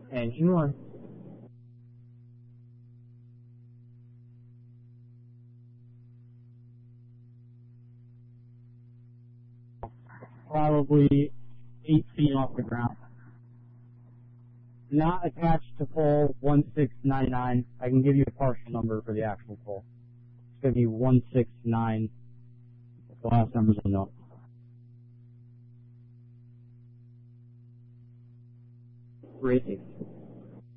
Engine 1. Probably 8 feet off the ground. Not attached to pole 1699. I can give you a partial number for the actual pole. It's going to be 169. The last number's unknown. Racing.